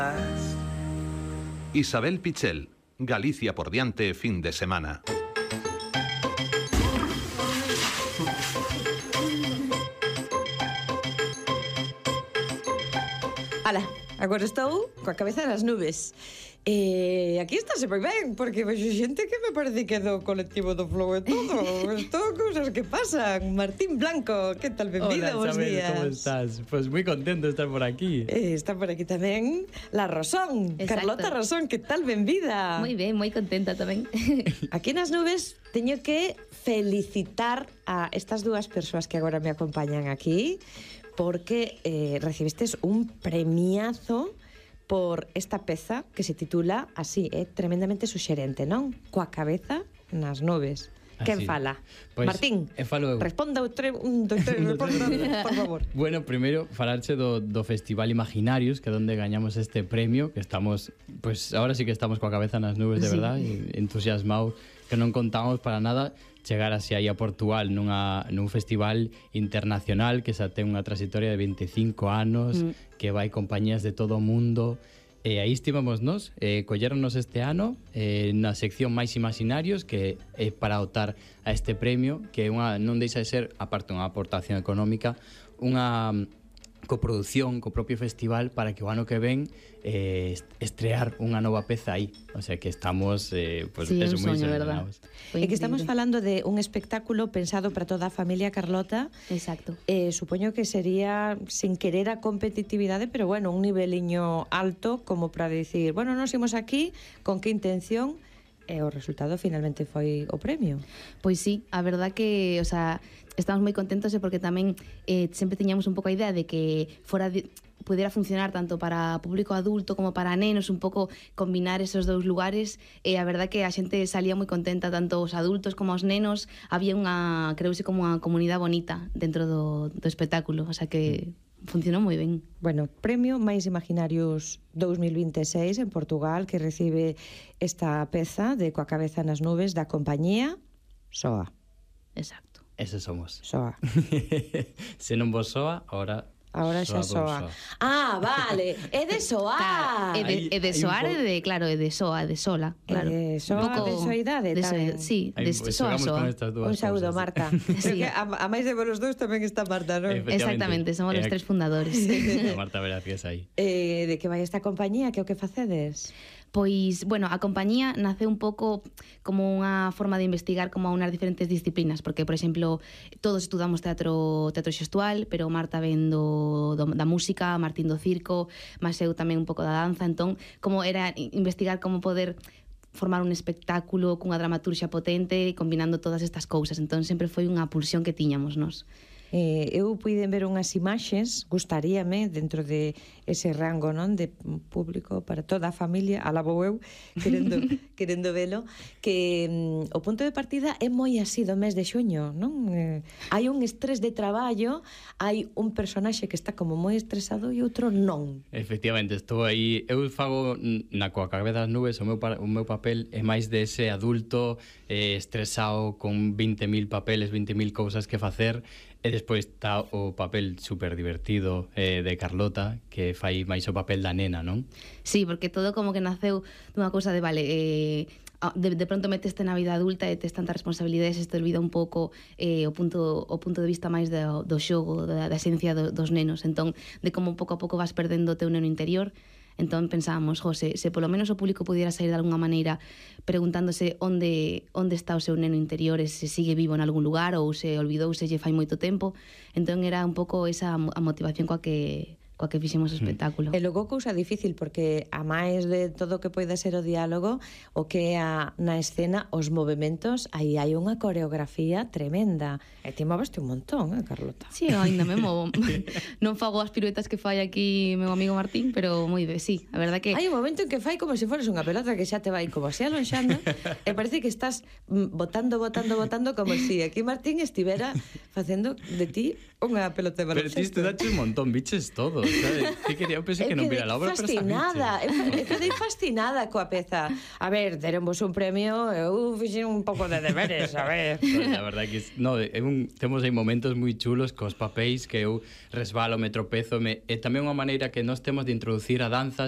Isabel Pichel, Galicia por diante fin de semana. Ala, agora estou coa cabeza nas nubes. Aquí estáse moi ben, porque vexo xente que me parece que é do colectivo do Flow e todo. Estou cousas que pasan. Martín Blanco, que tal? Benvido, bons días. ¿Cómo estás? Pues muy contento de estar por aquí. Está por aquí tamén La Rosón. Exacto. Carlota Rosón, que tal? Benvida. Moi ben, moi contenta tamén. Aquí nas nubes teño que felicitar a estas dúas persoas que agora me acompañan aquí, porque recibistes un premiazo por esta peza que se titula así, tremendamente suxerente, non? Coa cabeza nas nubes. Quen fala? Pois, Martín, falo eu. responda responda, por favor. Bueno, primeiro, falarche do Festival Imaginarios, que é onde gañamos este premio, que estamos, pues ahora sí que estamos coa cabeza nas nubes, de verdad, e entusiasmados, que non contamos para nada chegar así aí a Portugal nun festival internacional que xa ten unha trayectoria de 25 anos, que vai compañías de todo o mundo. E aí estivamos nos, colléronnos este ano na sección máis imaginarios, que é para optar a este premio, que non deixa de ser, aparte unha aportación económica, unha coproducción co propio festival para que o ano que ven estrear unha nova peza aí. O sea que estamos pues, sí, eso, moi soño, verdad. É que estamos falando de un espectáculo pensado para toda a familia, Carlota. Exacto. Supoño que sería sin querer a competitividade, pero bueno, un niveliño alto como para decir, bueno, nos imos aquí, con que intención, e o resultado finalmente foi o premio. Pois sí, a verdad que, o sea, estamos moi contentos porque tamén sempre teñamos un pouco a idea de que pudera funcionar tanto para público adulto como para nenos, un pouco combinar esos dous lugares, e a verdad que a xente salía moi contenta, tanto os adultos como os nenos. Había creuse como unha comunidade bonita dentro do espectáculo, o sea que funcionou moi ben. Bueno, Premio Máis Imaginarios 2026 en Portugal, que recibe esta peza de Coa cabeza nas nubes da compañía SOA. Exacto. Ese somos. SOA. Se non vos soa, ahora xa soa. Ah, vale, é de soar. É de soar, claro, é de soa, de sola, claro. Soa de soidade tamén. Sí, de soa soa. Un saúdo, Marta. Sí. A máis de vos dous tamén está Marta, non? Exactamente, somos os tres fundadores. Marta Velázquez aí. De que vai esta compañía, que é o que facedes? Pois, bueno, a compañía nace un pouco como unha forma de investigar como unhas diferentes disciplinas, porque, por exemplo, todos estudamos teatro xestual, pero Marta ven da música, Martín do circo, mas eu tamén un pouco da danza, entón, como era investigar como poder formar un espectáculo cunha dramaturxia potente, combinando todas estas cousas, entón sempre foi unha pulsión que tiñamos nós. Eu puiden ver unhas imaxes, gustaríame, dentro de ese rango, non, de público para toda a familia, alabo eu, querendo velo, que o punto de partida é moi así do mes de xuño, non? Hai un estrés de traballo, hai un personaxe que está como moi estresado e outro non. Efectivamente, estou aí, eu fago na coa cabeza das nubes, o meu papel é máis de ese adulto estresado con 20.000 papeles, 20.000 cousas que facer. E despois está o papel super divertido de Carlota, que fai máis o papel da nena, non? Sí, porque todo como que naceu dunha cousa de, vale, de pronto meteste na vida adulta e tes tantas responsabilidades, e te olvida un pouco o punto de vista máis do xogo, da esencia dos nenos. Entón, de como pouco a pouco vas perdendo o teu neno interior. Entón pensábamos, se polo menos o público pudiera sair de alguna maneira preguntándose onde está o seu neno interior, e se sigue vivo en algún lugar ou se olvidouse lle fai moito tempo. Entón era un pouco esa a motivación coa que fixemos o espectáculo. E logo cousa difícil, porque a máis de todo o que poida ser o diálogo, o que é na escena, os movementos, aí hai unha coreografía tremenda. E ti moveste un montón, Carlota? Sí, eu ainda me movo. Non fago as piruetas que fai aquí meu amigo Martín, pero moi ben, sí, a verdad que... Hai un momento en que fai como se foras unha pelota que xa te vai como así alonxando, e parece que estás botando, como si aquí Martín estivera facendo de ti unha pelota de baloncesto. Pero ti estudaste un montón, biches todo, sabes? Eu pensei que non vira a obra, pero fascinada, eu quedei fascinada coa peza. A ver, deronvos un premio, eu fixen un pouco de deberes, a ver. Pues a verdade que temos aí momentos moi chulos cos papéis que eu resbalo, me tropezo, e tamén unha maneira que nós temos de introducir a danza